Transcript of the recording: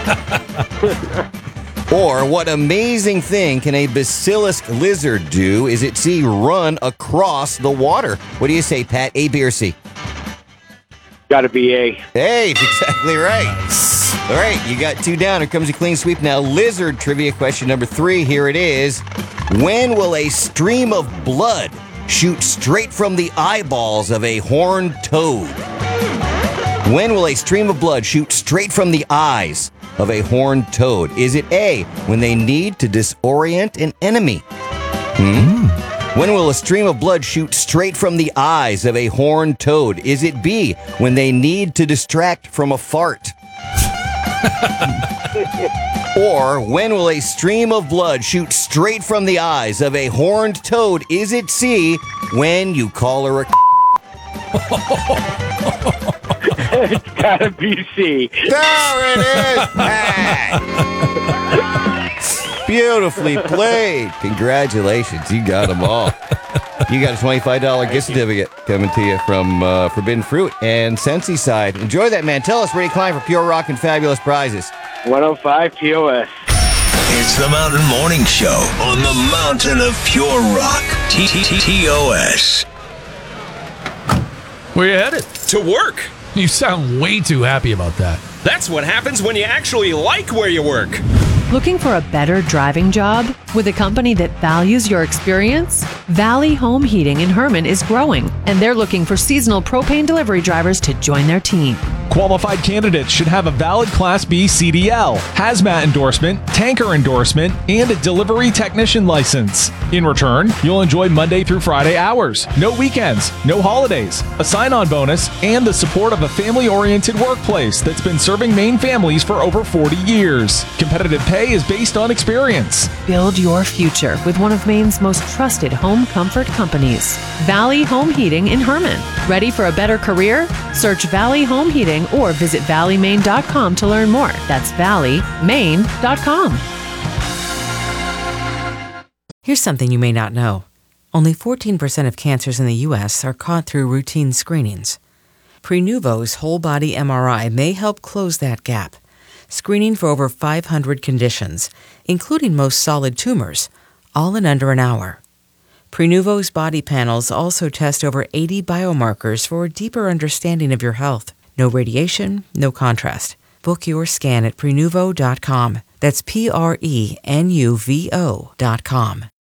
Or what amazing thing can a basilisk lizard do? Is it C, run across the water? What do you say, Pat? A, B, or C? Got to be A. Hey, exactly right. All right, you got 2 down. Here comes a clean sweep now. Lizard trivia question number 3. Here it is. When will a stream of blood shoot straight from the eyeballs of a horned toad? When will a stream of blood shoot straight from the eyes of a horned toad? Is it A, when they need to disorient an enemy? When will a stream of blood shoot straight from the eyes of a horned toad? Is it B, when they need to distract from a fart? Or when will a stream of blood shoot straight from the eyes of a horned toad? Is it C, when you call her a It's got to be C. There it is, Pat! Beautifully played. Congratulations. You got them all. You got a $25 gift certificate coming to you from Forbidden Fruit and Sensi Side. Enjoy that, man. Tell us where you climb for Pure Rock and fabulous prizes. 105 POS. It's the Mountain Morning Show on the Mountain of Pure Rock. TOS. Where you headed? To work. You sound way too happy about that. That's what happens when you actually like where you work. Looking for a better driving job with a company that values your experience? Valley Home Heating in Herman is growing, and they're looking for seasonal propane delivery drivers to join their team. Qualified candidates should have a valid Class B CDL, hazmat endorsement, tanker endorsement, and a delivery technician license. In return, you'll enjoy Monday through Friday hours, no weekends, no holidays, a sign-on bonus, and the support of a family-oriented workplace that's been serving Maine families for over 40 years. Competitive pay is based on experience. Build your future with one of Maine's most trusted home comfort companies, Valley Home Heating in Herman. Ready for a better career? Search Valley Home Heating or visit valleymaine.com to learn more. That's valleymaine.com. Here's something you may not know. Only 14% of cancers in the U.S. are caught through routine screenings. Prenuvo's whole body MRI may help close that gap, screening for over 500 conditions, including most solid tumors, all in under an hour. Prenuvo's body panels also test over 80 biomarkers for a deeper understanding of your health. No radiation, no contrast. Book your scan at Prenuvo.com. That's Prenuvo.com.